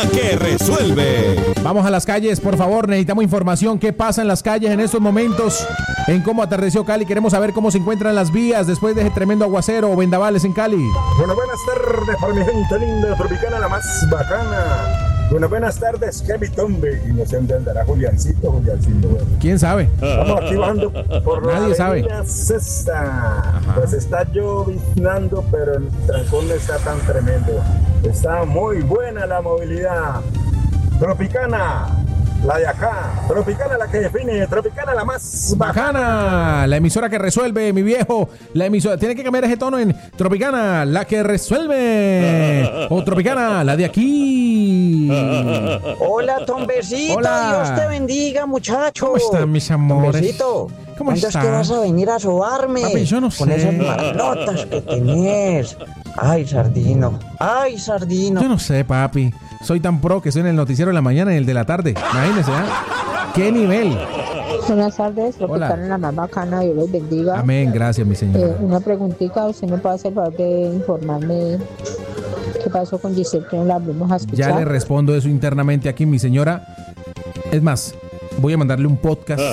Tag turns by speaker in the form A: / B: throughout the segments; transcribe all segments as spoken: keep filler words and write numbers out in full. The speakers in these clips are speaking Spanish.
A: Que resuelve.
B: Vamos a las calles, por favor, necesitamos información. ¿Qué pasa en las calles en estos momentos? En cómo atardeció Cali, queremos saber cómo se encuentran las vías después de ese tremendo aguacero o vendavales en Cali.
C: Bueno, buenas tardes para mi gente linda, tropicana, la más bacana. Bueno, buenas tardes, Kevin Tombe. Y no sé dónde andará Juliancito, Juliancito. Bueno.
B: ¿Quién sabe?
C: Estamos aquí bajando por
B: Nadie
C: la
B: sabe.
C: avenida Sexta. Pues está lloviznando, pero el trancón no está tan tremendo. Está muy buena la movilidad. Tropicana, la de acá. Tropicana, la que define. Tropicana, la más bacana.
B: Bacana, la emisora que resuelve, mi viejo. La emisora, tiene que cambiar ese tono en Tropicana, la que resuelve. O Tropicana, la de aquí.
D: Hola, Tombecito.
B: Hola.
D: Dios te bendiga, muchacho.
B: ¿Cómo están, mis amores?
D: Tombecito,
B: ¿Cómo
D: ¿cuándo es
B: estás?
D: que vas a venir a sobarme?
B: Papi, yo no
D: Con
B: sé.
D: esas manotas que tenés. Ay, Sardino. Ay, Sardino.
B: Yo no sé, papi. Soy tan pro que soy en el noticiero de la mañana y el de la tarde. Imagínense, ¿ah? ¿Qué nivel?
E: Buenas tardes,
B: Hola.
E: Tropicana, la más bacana, Dios los bendiga.
B: Amén, gracias, mi
E: Eh,
B: señora.
E: una preguntita, ¿usted me puede hacer el favor de informarme qué pasó con Giselle, que no la vimos a escuchar?
B: Ya le respondo eso internamente aquí, mi señora. Es más, voy a mandarle un podcast.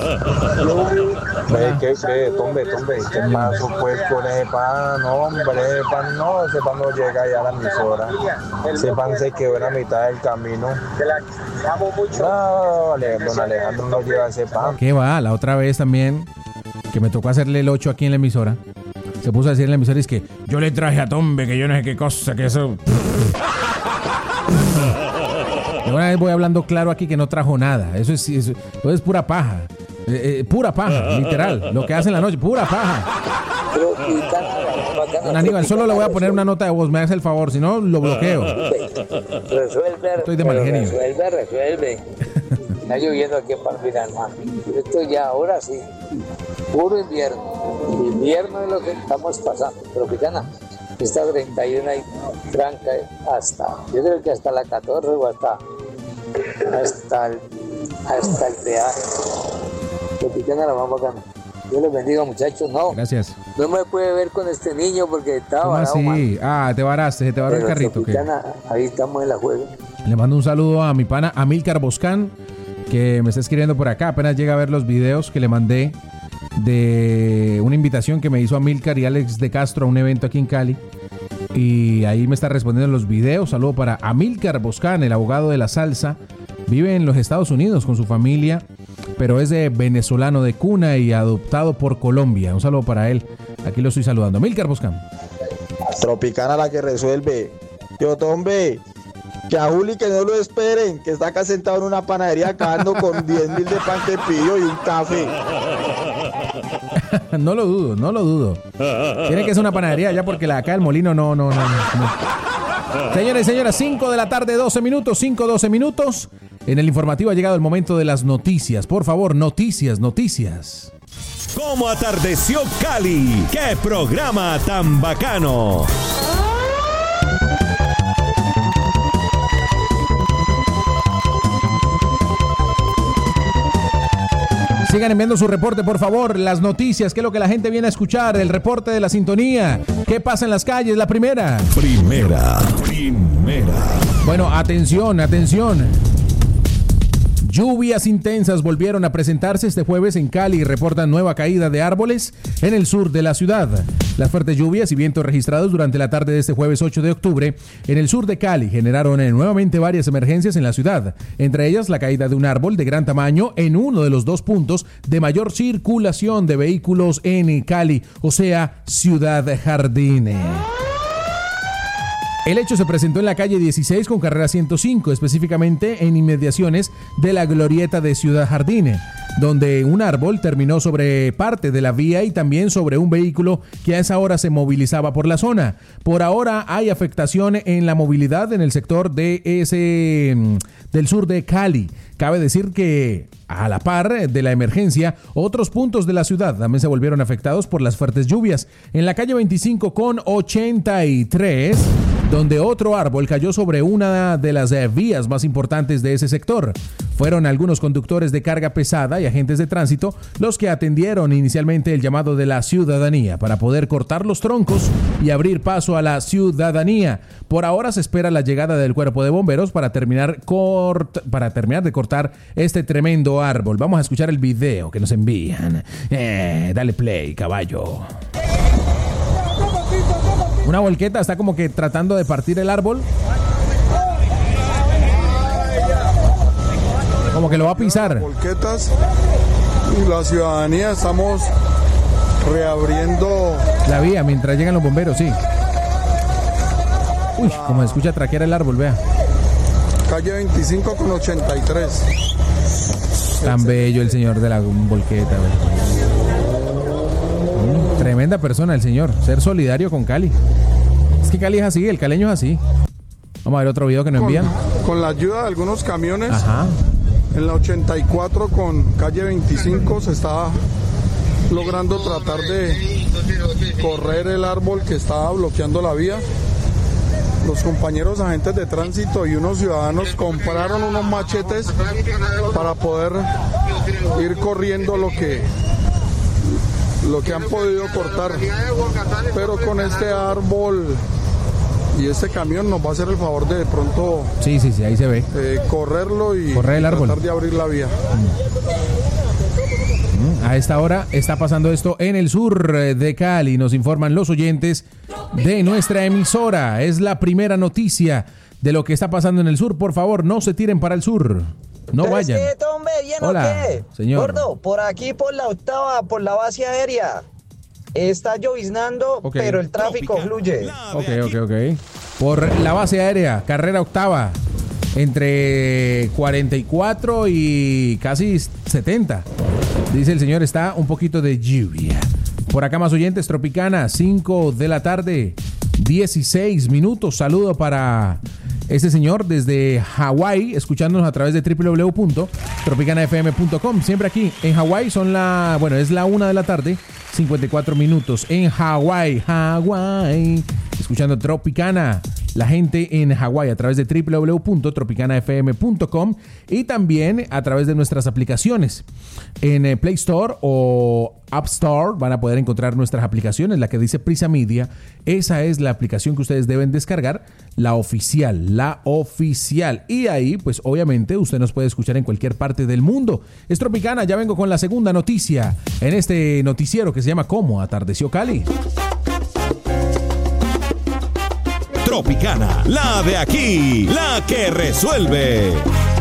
F: Ve, ¿qué cree? Tombe, tombe, ¿qué pasó pues con ese pan? No, hombre, ese pan no, ese pan no llega ya a la emisora. Ese pan se quedó en la mitad del camino. No, Ale- don Alejandro no lleva ese pan.
B: ¿Qué va? La otra vez también, que me tocó hacerle el ocho aquí en la emisora. Se puso a decir en la emisora, es que yo le traje a Tombe, que yo no sé qué cosa, que eso... Y una vez voy hablando claro aquí que no trajo nada. Eso es, eso, eso es pura paja. Eh, eh, pura paja, literal. Lo que hace en la noche, pura paja.
D: Tropicana, la más bacana.
B: Don Aníbal, solo le voy a poner una nota de voz, me hace el favor, si no, lo bloqueo.
D: Resuelve.
B: Estoy de mal
D: pero
B: genio.
D: Resuelve, resuelve. Está lloviendo aquí en Palmiralma. Esto ya, ahora sí. Puro invierno. Invierno es lo que estamos pasando. Tropicana. Esta treinta y uno hay tranca hasta, yo creo que hasta la catorce o hasta, hasta el, hasta el peaje. Tropicana, la más bacana. Dios les bendiga, muchachos. No,
B: Gracias.
D: no me puede ver con este niño porque estaba
B: ¿Cómo
D: varado, man.
B: así? Ah, te varaste, se te varó el
D: Pero
B: carrito. ¿Qué?
D: Tropicana, ahí estamos en la juega.
B: Le mando un saludo a mi pana Amílcar Boscán, que me está escribiendo por acá. Apenas llega a ver los videos que le mandé de una invitación que me hizo Amílcar y Alex de Castro a un evento aquí en Cali. Y ahí me está respondiendo en los videos. Saludo para Amílcar Boscán, el abogado de la salsa. Vive en los Estados Unidos con su familia, pero es de venezolano de cuna y adoptado por Colombia. Un saludo para él. Aquí lo estoy saludando. Amílcar Boscán.
F: Tropicana, la que resuelve. Yo, Tombe, que a Juli que no lo esperen, que está acá sentado en una panadería acabando con diez mil de pan que pidió y un café.
B: No lo dudo, no lo dudo. Tiene que ser una panadería ya porque la de acá del molino no, no, no, no. no. Señores y señoras, cinco de la tarde, doce minutos, cinco, doce minutos. En el informativo ha llegado el momento de las noticias. Por favor, noticias, noticias.
A: ¿Cómo atardeció Cali? ¡Qué programa tan bacano!
B: Sigan enviando su reporte, por favor. Las noticias, qué es lo que la gente viene a escuchar. El reporte de la sintonía. ¿Qué pasa en las calles? La primera.
A: Primera, primera.
B: Bueno, atención, atención. Lluvias intensas volvieron a presentarse este jueves en Cali y reportan nueva caída de árboles en el sur de la ciudad. Las fuertes lluvias y vientos registrados durante la tarde de este jueves ocho de octubre en el sur de Cali generaron eh, nuevamente varias emergencias en la ciudad, entre ellas la caída de un árbol de gran tamaño en uno de los dos puntos de mayor circulación de vehículos en Cali, o sea, Ciudad Jardín. El hecho se presentó en la calle dieciséis con carrera ciento cinco, específicamente en inmediaciones de la glorieta de Ciudad Jardín, donde un árbol terminó sobre parte de la vía y también sobre un vehículo que a esa hora se movilizaba por la zona. Por ahora hay afectación en la movilidad en el sector de ese del sur de Cali. Cabe decir que a la par de la emergencia, otros puntos de la ciudad también se volvieron afectados por las fuertes lluvias. En la calle veinticinco con ochenta y tres donde otro árbol cayó sobre una de las eh, vías más importantes de ese sector. Fueron algunos conductores de carga pesada y agentes de tránsito los que atendieron inicialmente el llamado de la ciudadanía para poder cortar los troncos y abrir paso a la ciudadanía. Por ahora se espera la llegada del cuerpo de bomberos para terminar, cort- para terminar de cortar este tremendo árbol. Vamos a escuchar el video que nos envían. Eh, dale play, caballo. Una volqueta está como que tratando de partir el árbol. Como que lo va a pisar.
G: Volquetas y la ciudadanía estamos reabriendo
B: la vía mientras llegan los bomberos, sí. Uy, como se escucha traquear el árbol, vea.
G: Calle veinticinco con ochenta y tres.
B: Tan bello el señor de la volqueta, mm, tremenda persona el señor. Ser solidario con Cali. Es que Cali es así, el caleño es así. Vamos a ver otro video que nos envían.
G: Con, con la ayuda de algunos camiones.
B: Ajá.
G: En la ochenta y cuatro con calle veinticinco se está logrando tratar de correr el árbol que estaba bloqueando la vía. Los compañeros agentes de tránsito y unos ciudadanos compraron unos machetes para poder ir corriendo lo que lo que han podido cortar. Pero con este árbol y este camión nos va a hacer el favor de de pronto
B: sí, sí, sí, ahí se ve
G: eh, correrlo y
B: correr el árbol,
G: tratar de abrir la vía.
B: Mm. A esta hora está pasando esto en el sur de Cali, nos informan los oyentes de nuestra emisora. Es la primera noticia de lo que está pasando en el sur. Por favor, no se tiren para el sur. No vayan.
H: Hola,
B: señor.
H: Gordo, por aquí por la octava, por la base aérea. Está lloviznando, okay, pero el tráfico fluye.
B: Ok, ok, ok. Por la base aérea, carrera octava, entre cuarenta y cuatro y casi setenta. Dice el señor, está un poquito de lluvia. Por acá más oyentes, Tropicana, cinco de la tarde, dieciséis minutos. Saludo para este señor desde Hawái, escuchándonos a través de doble u doble u doble u punto tropicana f m punto com. Siempre aquí en Hawái son la, bueno, es la una de la tarde, cincuenta y cuatro minutos en Hawái, Hawái, escuchando Tropicana, la gente en Hawái a través de doble u doble u doble u punto tropicana f m punto com y también a través de nuestras aplicaciones en Play Store o App Store. Van a poder encontrar nuestras aplicaciones, la que dice Prisa Media. Esa es la aplicación que ustedes deben descargar, la oficial, la oficial. Y ahí, pues obviamente, usted nos puede escuchar en cualquier parte del mundo. Es Tropicana, ya vengo con la segunda noticia en este noticiero que se llama ¿Cómo atardeció Cali?
A: Tropicana, la de aquí, la que resuelve.